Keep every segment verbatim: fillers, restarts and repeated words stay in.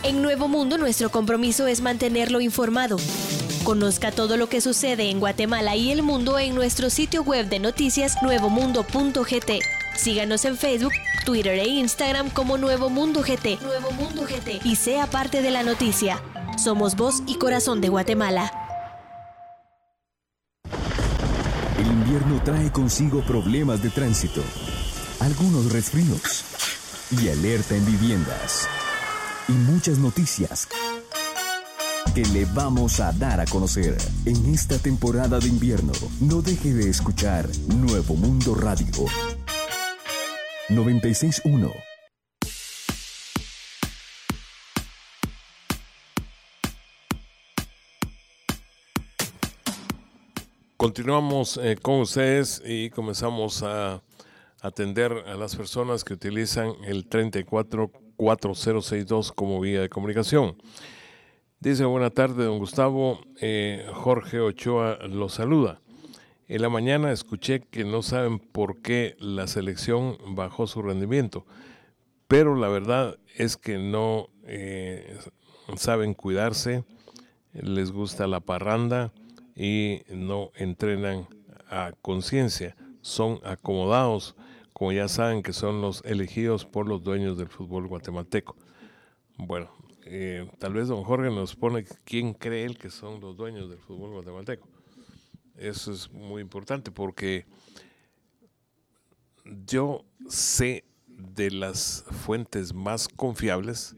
En Nuevo Mundo, nuestro compromiso es mantenerlo informado. Conozca todo lo que sucede en Guatemala y el mundo en nuestro sitio web de noticias nuevo mundo punto g t. Síganos en Facebook, Twitter e Instagram como Nuevo Mundo G T. Nuevo Mundo G T. Y sea parte de la noticia. Somos voz y corazón de Guatemala. El invierno trae consigo problemas de tránsito, algunos resfríos y alerta en viviendas. Y muchas noticias que le vamos a dar a conocer en esta temporada de invierno. No deje de escuchar Nuevo Mundo Radio noventa y seis punto uno. Continuamos eh, con ustedes y comenzamos a atender a las personas que utilizan el treinta y cuatro cuatro cero sesenta y dos como vía de comunicación. Dice: buena tarde, don Gustavo. Eh, Jorge Ochoa lo saluda. En la mañana escuché que no saben por qué la selección bajó su rendimiento, pero la verdad es que no eh, saben cuidarse, les gusta la parranda y no entrenan a conciencia, son acomodados, como ya saben que son los elegidos por los dueños del fútbol guatemalteco. Bueno, eh, tal vez don Jorge nos pone quién cree él que son los dueños del fútbol guatemalteco. Eso es muy importante porque yo sé de las fuentes más confiables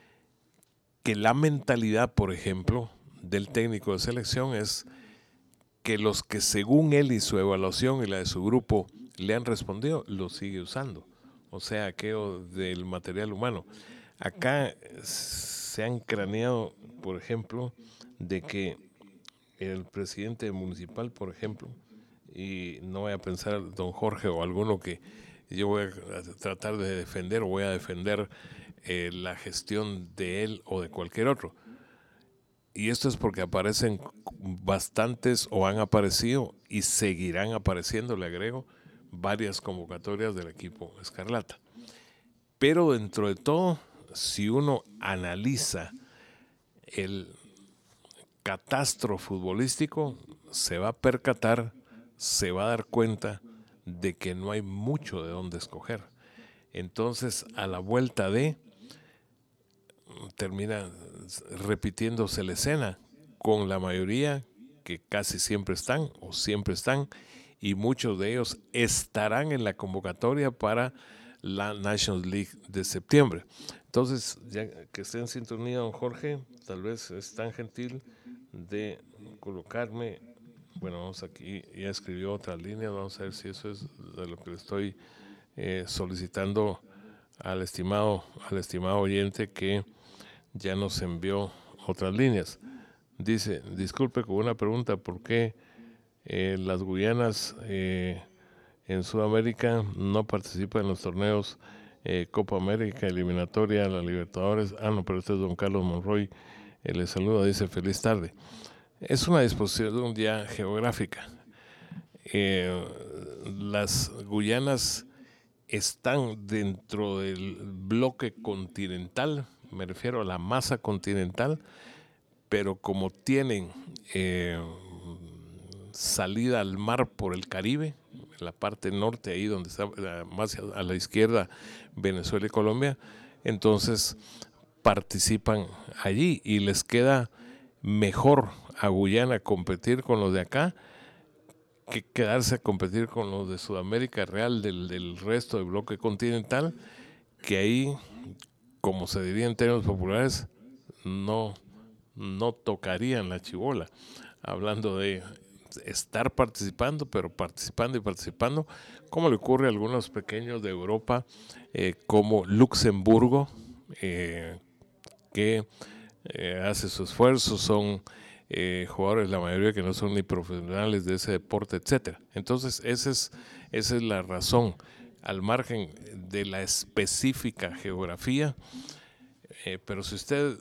que la mentalidad, por ejemplo, del técnico de selección es que los que según él y su evaluación y la de su grupo le han respondido, lo sigue usando. O sea, aquello del material humano. Acá se han craneado, por ejemplo, de que el presidente municipal, por ejemplo, y no voy a pensar don Jorge o alguno que yo voy a tratar de defender o voy a defender eh, la gestión de él o de cualquier otro. Y esto es porque aparecen bastantes o han aparecido y seguirán apareciendo, le agrego, varias convocatorias del equipo Escarlata. Pero dentro de todo, si uno analiza el catastro futbolístico, se va a percatar, se va a dar cuenta de que no hay mucho de dónde escoger. Entonces, a la vuelta de, termina repitiéndose la escena con la mayoría que casi siempre están o siempre están, y muchos de ellos estarán en la convocatoria para la National League de septiembre. Entonces, ya que esté en sintonía don Jorge, tal vez es tan gentil de colocarme, bueno, vamos aquí, ya escribió otra línea, vamos a ver si eso es de lo que le estoy eh, solicitando al estimado, al estimado oyente que ya nos envió otras líneas. Dice: disculpe con una pregunta, ¿por qué eh, las Guyanas eh, en Sudamérica no participan en los torneos eh, Copa América, eliminatoria, la Libertadores? Ah, no, pero este es don Carlos Monroy, eh, le saluda, dice: feliz tarde. Es una disposición ya geográfica. Eh, las Guyanas están dentro del bloque continental, me refiero a la masa continental, pero como tienen eh, salida al mar por el Caribe, en la parte norte, ahí donde está más a la izquierda Venezuela y Colombia, entonces participan allí y les queda mejor a Guyana competir con los de acá que quedarse a competir con los de Sudamérica Real del, del resto del bloque continental, que ahí, como se diría en términos populares, no, no tocarían la chibola, hablando de estar participando, pero participando y participando, como le ocurre a algunos pequeños de Europa, eh, como Luxemburgo, eh, que eh, hace su esfuerzo, son eh, jugadores, la mayoría que no son ni profesionales de ese deporte, etcétera. Entonces, esa es, esa es la razón, al margen de la específica geografía, eh, pero si usted,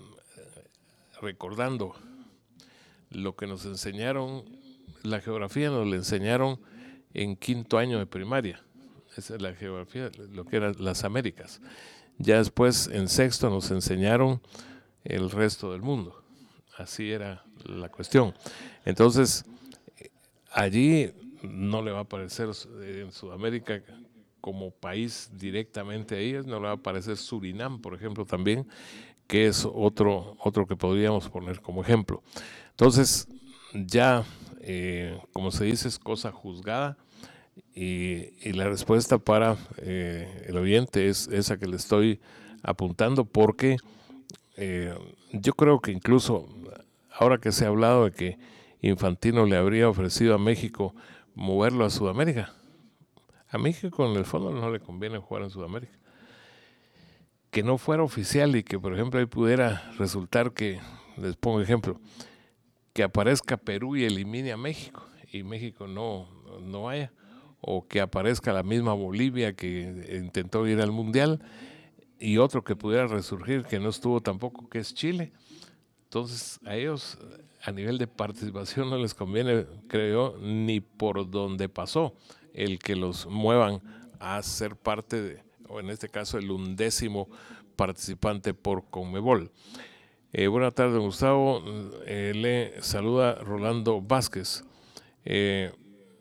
recordando lo que nos enseñaron, la geografía nos la enseñaron en quinto año de primaria, esa es la geografía, lo que eran las Américas. Ya después en sexto nos enseñaron el resto del mundo. Así era la cuestión. Entonces, allí no le va a aparecer en Sudamérica como país directamente a ellos, no le va a aparecer Surinam, por ejemplo, también, que es otro, otro que podríamos poner como ejemplo. Entonces, ya, eh, como se dice, es cosa juzgada, y, y la respuesta para eh, el oyente es esa que le estoy apuntando, porque eh, yo creo que incluso ahora que se ha hablado de que Infantino le habría ofrecido a México moverlo a Sudamérica, a México en el fondo no le conviene jugar en Sudamérica. Que no fuera oficial y que, por ejemplo, ahí pudiera resultar que, les pongo ejemplo, que aparezca Perú y elimine a México y México no, no vaya, o que aparezca la misma Bolivia que intentó ir al Mundial y otro que pudiera resurgir que no estuvo tampoco, que es Chile. Entonces a ellos a nivel de participación no les conviene, creo yo, ni por donde pasó el que los muevan a ser parte de, o en este caso el undécimo participante por Conmebol. Eh, buenas tardes, Gustavo. Eh, le saluda Rolando Vázquez. Eh,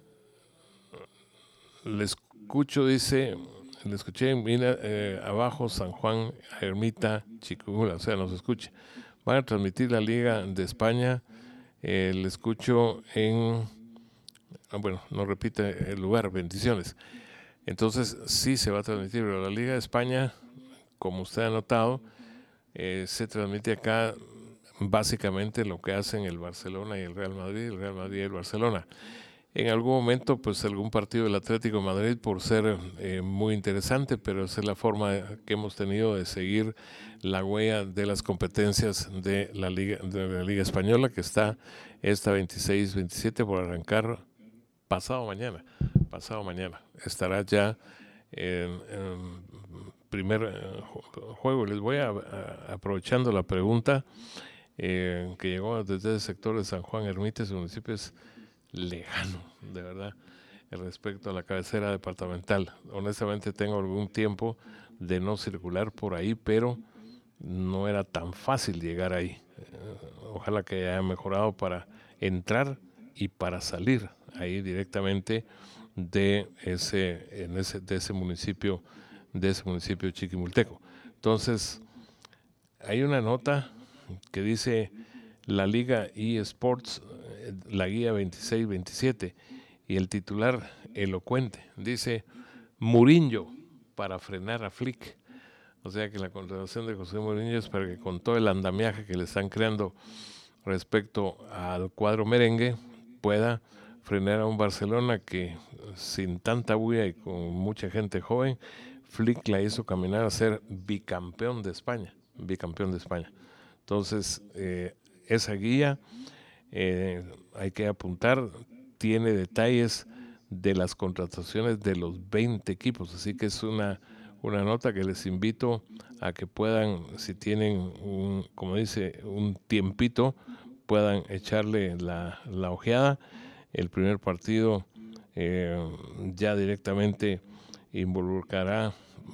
le escucho, dice, le escuché, mira, eh, abajo San Juan, Ermita, Chicugula, o sea, nos escucha. Van a transmitir la Liga de España. Eh, le escucho en, ah, bueno, no repite el lugar, bendiciones. Entonces, sí se va a transmitir, pero la Liga de España, como usted ha notado, eh, se transmite acá básicamente lo que hacen el Barcelona y el Real Madrid, el Real Madrid y el Barcelona. En algún momento, pues algún partido del Atlético de Madrid por ser eh, muy interesante, pero esa es la forma que hemos tenido de seguir la huella de las competencias de la Liga, de la Liga Española, que está esta veintiséis veintisiete por arrancar pasado mañana. Pasado mañana estará ya en, en primer eh, juego. Les voy a, a aprovechando la pregunta eh, que llegó desde el sector de San Juan Ermita, ese municipio es lejano, de verdad, respecto a la cabecera departamental. Honestamente tengo algún tiempo de no circular por ahí, pero no era tan fácil llegar ahí. Ojalá que haya mejorado para entrar y para salir ahí directamente de ese, en ese, de ese municipio, de ese municipio chiquimulteco. Entonces, hay una nota que dice la Liga eSports, la guía veintiséis veintisiete, y el titular elocuente dice: Mourinho para frenar a Flick. O sea que la contratación de José Mourinho es para que, con todo el andamiaje que le están creando respecto al cuadro merengue, pueda frenar a un Barcelona que, sin tanta bulla y con mucha gente joven, Flick la hizo caminar a ser bicampeón de España, bicampeón de España. Entonces, eh, esa guía, eh, hay que apuntar, tiene detalles de las contrataciones de los veinte equipos, así que es una, una nota que les invito a que puedan, si tienen, un, como dice, un tiempito, puedan echarle la, la ojeada. El primer partido eh, ya directamente involucrará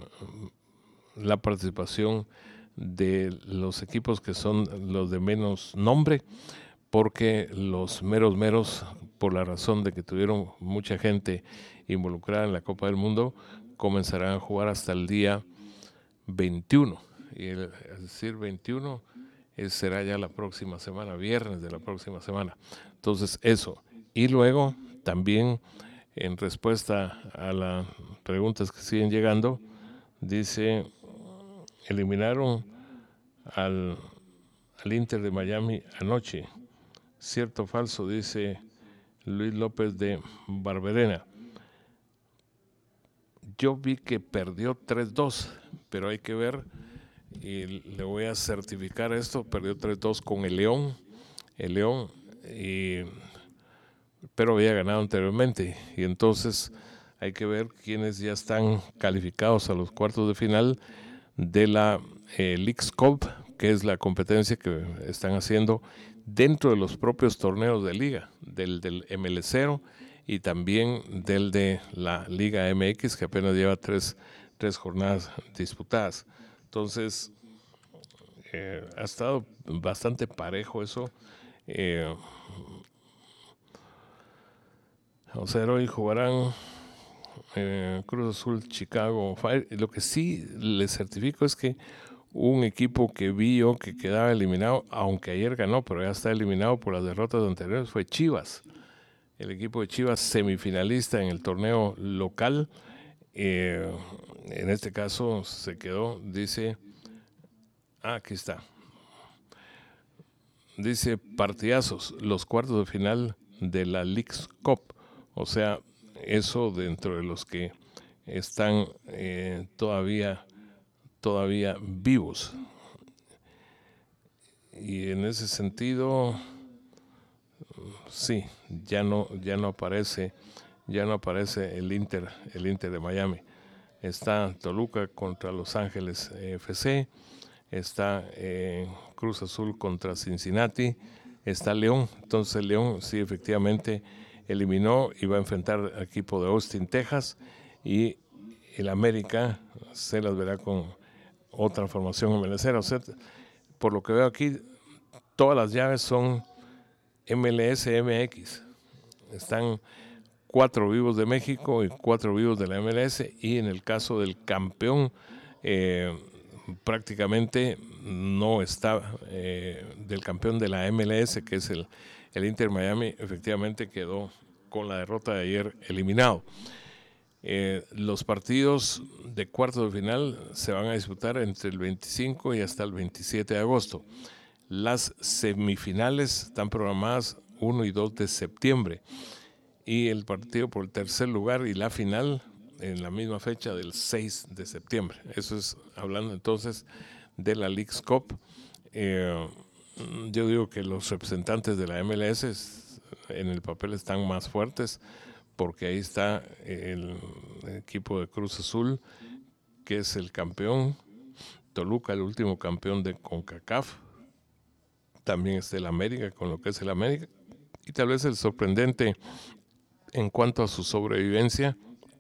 la participación de los equipos que son los de menos nombre, porque los meros meros, por la razón de que tuvieron mucha gente involucrada en la Copa del Mundo, comenzarán a jugar hasta el día veintiuno, y el, es decir, veintiuno es, será ya la próxima semana, viernes de la próxima semana. Entonces eso, y luego también en respuesta a las preguntas que siguen llegando, dice: eliminaron al, al Inter de Miami anoche. ¿Cierto o falso? Dice Luis López de Barberena. Yo vi que perdió tres dos, pero hay que ver, y le voy a certificar esto, perdió tres dos con el León, el León, y, pero había ganado anteriormente, y entonces hay que ver quiénes ya están calificados a los cuartos de final de la eh, Leagues Cup, que es la competencia que están haciendo dentro de los propios torneos de liga, del, del M L cero y también del de la Liga M X, que apenas lleva tres, tres jornadas disputadas. Entonces, eh, ha estado bastante parejo eso. Eh, o sea, hoy jugarán eh, Cruz Azul, Chicago Fire. Lo que sí les certifico es que un equipo que vi yo que quedaba eliminado, aunque ayer ganó, pero ya está eliminado por las derrotas anteriores, fue Chivas. El equipo de Chivas, semifinalista en el torneo local, eh, en este caso se quedó, dice, ah, aquí está, dice partidazos, los cuartos de final de la Leagues Cup, o sea, eso dentro de los que están eh, todavía, todavía vivos. Y en ese sentido, sí, ya no, ya no aparece, ya no aparece el Inter, el Inter de Miami. Está Toluca contra Los Ángeles F C, está eh, Cruz Azul contra Cincinnati, está León. Entonces León sí efectivamente eliminó y va a enfrentar al equipo de Austin, Texas, y el América se las verá con otra formación M L S. O sea, por lo que veo aquí, todas las llaves son M L S M X. Están cuatro vivos de México y cuatro vivos de la M L S, y en el caso del campeón eh, prácticamente no está, eh, del campeón de la M L S, que es el, el Inter Miami, efectivamente quedó con la derrota de ayer eliminado. Eh, los partidos de cuartos de final se van a disputar entre el veinticinco y hasta el veintisiete de agosto. Las semifinales están programadas uno y dos de septiembre, y el partido por el tercer lugar y la final en la misma fecha del seis de septiembre. Eso es hablando entonces de la Leagues Cup. Eh, yo digo que los representantes de la M L S en el papel están más fuertes, porque ahí está el equipo de Cruz Azul, que es el campeón, Toluca, el último campeón de CONCACAF, también está el América, con lo que es el América, y tal vez el sorprendente en cuanto a su sobrevivencia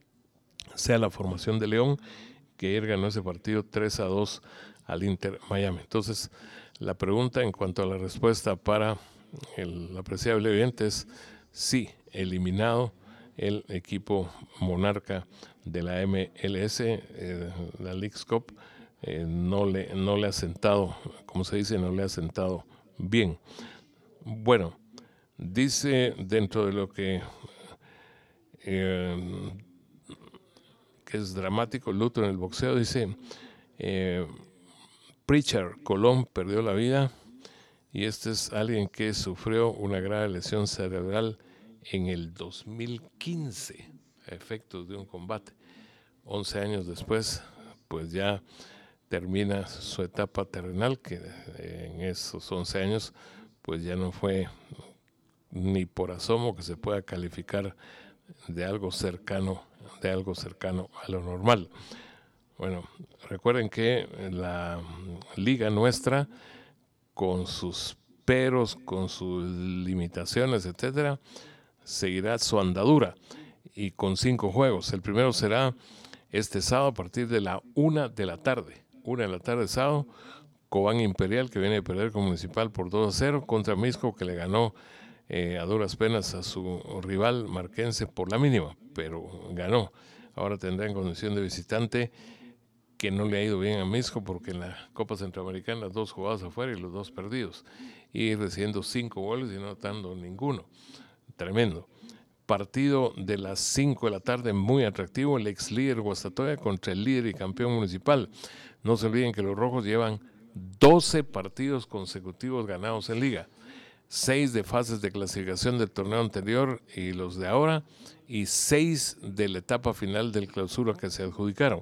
sea la formación de León, que ayer ganó ese partido tres a dos al Inter Miami. Entonces, la pregunta en cuanto a la respuesta para el apreciable oyente es sí, eliminado el equipo monarca de la M L S, eh, la Leagues Cup, eh, no le, no le ha sentado, como se dice, no le ha sentado bien. Bueno, dice dentro de lo que Eh, que es dramático, luto en el boxeo, dice eh, Pritchard Colón perdió la vida, y este es alguien que sufrió una grave lesión cerebral en el dos mil quince a efectos de un combate. once años después, pues ya termina su etapa terrenal, que en esos once años pues ya no fue ni por asomo que se pueda calificar de algo cercano, de algo cercano a lo normal. Bueno, recuerden que la liga nuestra, con sus peros, con sus limitaciones, etcétera, seguirá su andadura, y con cinco juegos. El primero será este sábado a partir de la una de la tarde. Una de la tarde sábado, Cobán Imperial, que viene de perder con Municipal por dos a cero, contra Misco, que le ganó Eh, a duras penas a su rival marquense por la mínima, pero ganó. Ahora tendrá en condición de visitante, que no le ha ido bien a Misco, porque en la Copa Centroamericana dos jugados afuera y los dos perdidos, y recibiendo cinco goles y no anotando ninguno. Tremendo. Partido de las cinco de la tarde, muy atractivo, el ex líder Guastatoya contra el líder y campeón Municipal. No se olviden que los rojos llevan doce partidos consecutivos ganados en liga, seis de fases de clasificación del torneo anterior y los de ahora, y seis de la etapa final del clausura que se adjudicaron.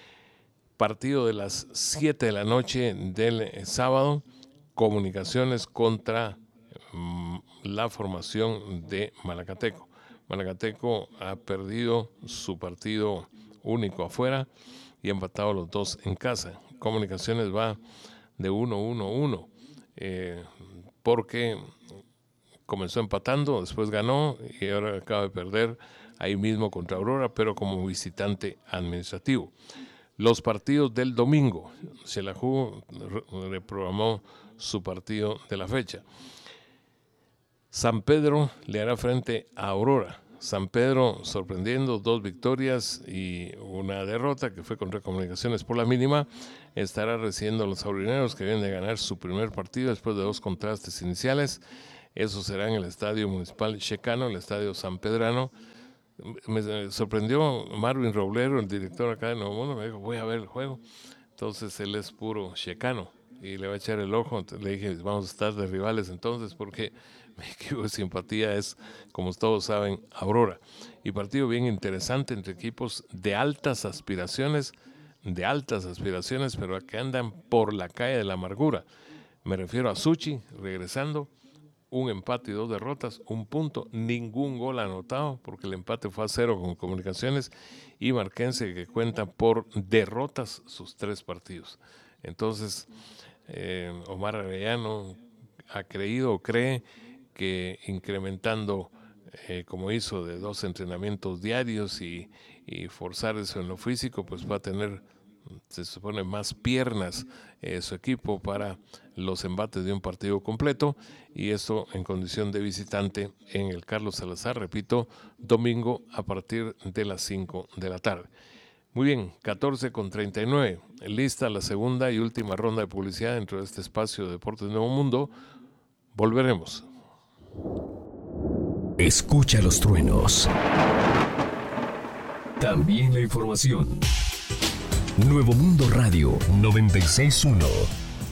Partido de las siete de la noche del sábado, Comunicaciones contra mm, la formación de Malacateco. Malacateco ha perdido su partido único afuera y ha empatado los dos en casa. Comunicaciones va de uno uno uno, eh, porque comenzó empatando, después ganó y ahora acaba de perder ahí mismo contra Aurora, pero como visitante administrativo. Los partidos del domingo. Xelajú reprogramó su partido de la fecha. San Pedro le hará frente a Aurora. San Pedro sorprendiendo, dos victorias y una derrota que fue contra Comunicaciones por la mínima. Estará recibiendo a los aurineros que vienen de ganar su primer partido después de dos contrastes iniciales. Eso será en el Estadio Municipal Checano, el Estadio San Pedrano. Me sorprendió Marvin Roblero, el director acá de Nuevo Mundo, me dijo, voy a ver el juego. Entonces él es puro checano y le va a echar el ojo. Entonces, le dije, vamos a estar de rivales entonces, porque mi equipo de simpatía es, como todos saben, Aurora. Y partido bien interesante entre equipos de altas aspiraciones, de altas aspiraciones, pero que andan por la calle de la amargura. Me refiero a Suchi, regresando. Un empate y dos derrotas, un punto, ningún gol anotado, porque el empate fue a cero con Comunicaciones, y Marquense que cuenta por derrotas sus tres partidos. Entonces, eh, Omar Arellano ha creído o cree que incrementando, eh, como hizo, de dos entrenamientos diarios y, y forzar eso en lo físico, pues va a tener, se supone, más piernas eh, su equipo para los embates de un partido completo, y esto en condición de visitante en el Carlos Salazar, repito, domingo a partir de las cinco de la tarde. Muy bien, catorce con treinta y nueve, lista la segunda y última ronda de publicidad dentro de este espacio de Deportes Nuevo Mundo. Volveremos. Escucha los truenos. También la información. Nuevo Mundo Radio noventa y seis punto uno.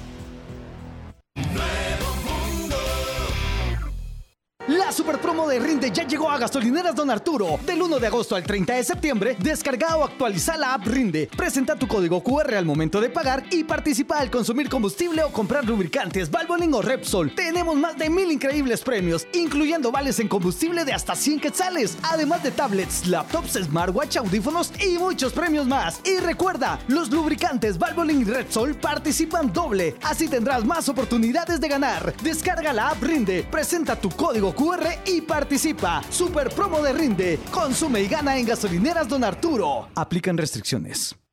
La super promo de Rinde ya llegó a Gasolineras Don Arturo. Del uno de agosto al treinta de septiembre, descarga o actualiza la app Rinde. Presenta tu código cu erre al momento de pagar y participa al consumir combustible o comprar lubricantes, Valvoline o Repsol. Tenemos más de mil increíbles premios, incluyendo vales en combustible de hasta cien quetzales, además de tablets, laptops, smartwatch, audífonos y muchos premios más. Y recuerda, los lubricantes Valvoline y Repsol participan doble, así tendrás más oportunidades de ganar. Descarga la app Rinde, presenta tu código cu erre y participa. Super promo de Rinde. Consume y gana en Gasolineras Don Arturo. Aplican restricciones.